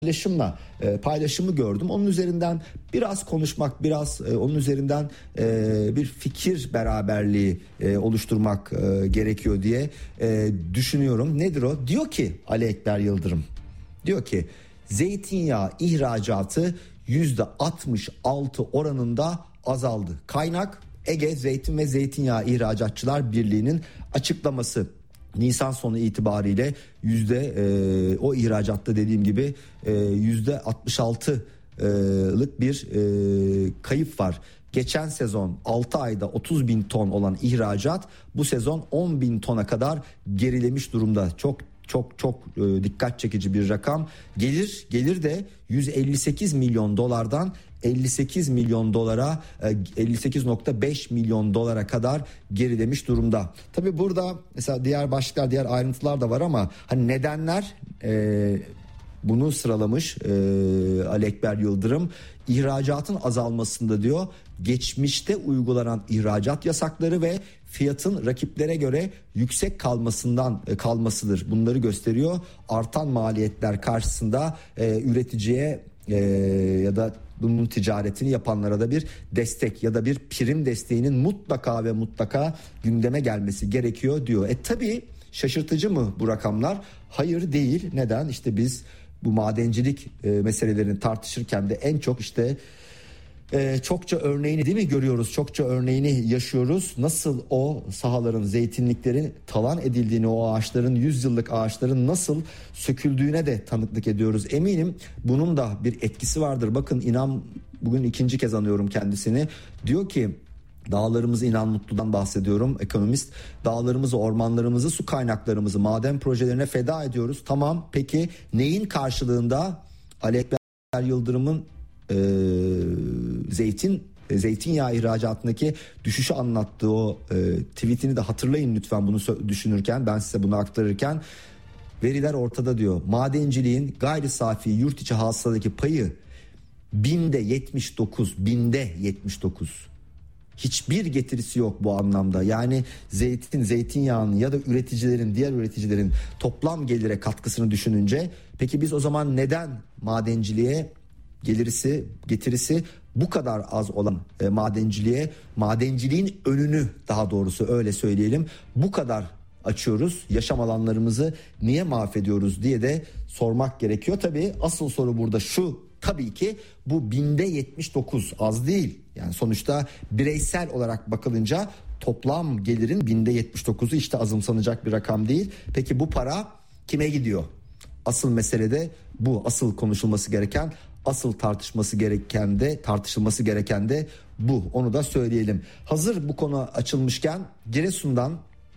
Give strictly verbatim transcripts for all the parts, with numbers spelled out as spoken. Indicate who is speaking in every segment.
Speaker 1: paylaşımla e, paylaşımı gördüm. Onun üzerinden biraz konuşmak, biraz e, onun üzerinden e, bir fikir beraberliği e, oluşturmak e, gerekiyor diye e, düşünüyorum. Nedir o? Diyor ki Ali Ekber Yıldırım, diyor ki zeytinyağı ihracatı yüzde altmış altı oranında azaldı. Kaynak Ege Zeytin ve Zeytinyağı İhracatçılar Birliği'nin açıklaması. Nisan sonu itibariyle yüzde e, o ihracatta dediğim gibi e, yüzde altmış altılık bir e, kayıp var. Geçen sezon altı ayda otuz bin ton olan ihracat bu sezon on bin tona kadar gerilemiş durumda. Çok çok çok e, dikkat çekici bir rakam. Gelir gelir de yüz elli sekiz milyon dolardan elli sekiz milyon dolara, elli sekiz virgül beş milyon dolara kadar gerilemiş durumda. Tabii burada mesela diğer başlıklar, diğer ayrıntılar da var ama hani nedenler e, bunu sıralamış e, Ali Ekber Yıldırım. İhracatın azalmasında diyor, geçmişte uygulanan ihracat yasakları ve fiyatın rakiplere göre yüksek kalmasından e, kalmasıdır. Bunları gösteriyor. Artan maliyetler karşısında e, üreticiye e, ya da bunun ticaretini yapanlara da bir destek ya da bir prim desteğinin mutlaka ve mutlaka gündeme gelmesi gerekiyor diyor. E tabii şaşırtıcı mı bu rakamlar? Hayır, değil. Neden? İşte biz bu madencilik e, meselelerini tartışırken de en çok işte e, çokça örneğini değil mi görüyoruz? Çokça örneğini yaşıyoruz. Nasıl o sahaların, zeytinliklerin talan edildiğini, o ağaçların, yüzyıllık ağaçların nasıl söküldüğüne de tanıklık ediyoruz. Eminim bunun da bir etkisi vardır. Bakın İnan bugün ikinci kez anıyorum kendisini. Diyor ki dağlarımızı, İnan Mutlu'dan bahsediyorum, ekonomist. Dağlarımızı, ormanlarımızı, su kaynaklarımızı maden projelerine feda ediyoruz. Tamam, peki neyin karşılığında? Ali Ekber Yıldırım'ın e, zeytin zeytinyağı ihracatındaki düşüşü anlattığı o e, tweetini de hatırlayın lütfen, bunu düşünürken, ben size bunu aktarırken. Veriler ortada diyor. Madenciliğin gayri safi yurt içi hasıladaki payı binde yetmiş dokuz, binde yetmiş dokuz. Hiçbir getirisi yok bu anlamda. Yani zeytin, zeytinyağının ya da üreticilerin, diğer üreticilerin toplam gelire katkısını düşününce, peki biz o zaman neden madenciliğe gelirisi, getirisi bu kadar az olan e, madenciliğe, madenciliğin önünü, daha doğrusu öyle söyleyelim, bu kadar açıyoruz? Yaşam alanlarımızı niye mahvediyoruz diye de sormak gerekiyor. Tabii asıl soru burada şu: tabii ki bu binde yetmiş dokuz az değil. Yani sonuçta bireysel olarak bakılınca toplam gelirin binde yetmiş dokuzu işte azımsanacak bir rakam değil. Peki bu para kime gidiyor? Asıl mesele de bu. Asıl konuşulması gereken, asıl tartışması gereken de tartışılması gereken de bu. Onu da söyleyelim. Hazır bu konu açılmışken Giresun'dan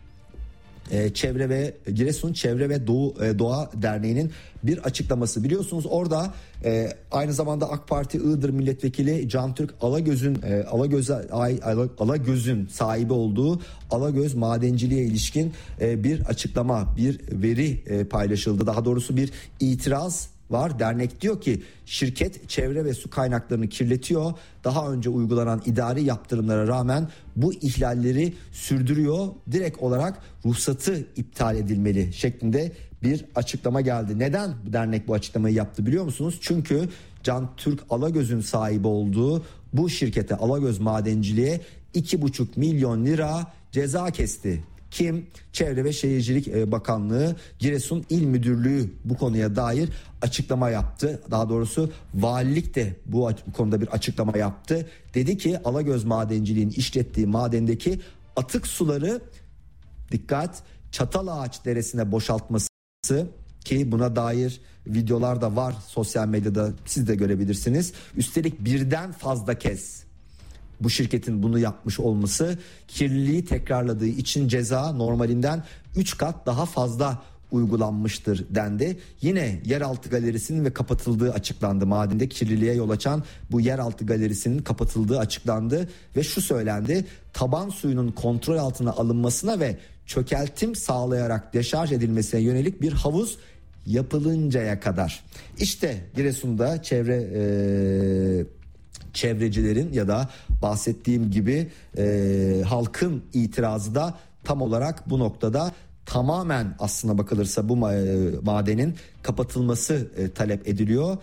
Speaker 1: Ee, Çevre ve Giresun Çevre ve Doğu e, Doğa Derneği'nin bir açıklaması. Biliyorsunuz orada e, aynı zamanda AK Parti Iğdır Milletvekili Cantürk Alagöz'ün e, Alagöz'e ay Alagöz'ün sahibi olduğu Alagöz madenciliğe ilişkin e, bir açıklama, bir veri e, paylaşıldı. Daha doğrusu bir itiraz var. Dernek diyor ki şirket çevre ve su kaynaklarını kirletiyor. Daha önce uygulanan idari yaptırımlara rağmen bu ihlalleri sürdürüyor. Direkt olarak ruhsatı iptal edilmeli şeklinde bir açıklama geldi. Neden bu dernek bu açıklamayı yaptı biliyor musunuz? Çünkü Cantürk Alagöz'ün sahibi olduğu bu şirkete, Alagöz Madenciliğe iki buçuk milyon lira ceza kesti. Kim? Çevre ve Şehircilik Bakanlığı, Giresun İl Müdürlüğü bu konuya dair açıklama yaptı. Daha doğrusu valilik de bu, bu konuda bir açıklama yaptı. Dedi ki Alagöz Madenciliğin işlettiği madendeki atık suları, dikkat, Çatalağaç Deresi'ne boşaltması, ki buna dair videolar da var sosyal medyada, siz de görebilirsiniz. Üstelik birden fazla kez bu şirketin bunu yapmış olması, kirliliği tekrarladığı için ceza normalinden üç kat daha fazla uygulanmıştır dendi. Yine yeraltı galerisinin ve kapatıldığı açıklandı. Madende kirliliğe yol açan bu yeraltı galerisinin kapatıldığı açıklandı ve şu söylendi: taban suyunun kontrol altına alınmasına ve çökeltim sağlayarak deşarj edilmesine yönelik bir havuz yapılıncaya kadar. İşte Giresun'da çevre eee çevrecilerin ya da bahsettiğim gibi e, halkın itirazı da tam olarak bu noktada. tamamen aslına bakılırsa bu madenin kapatılması talep ediliyor.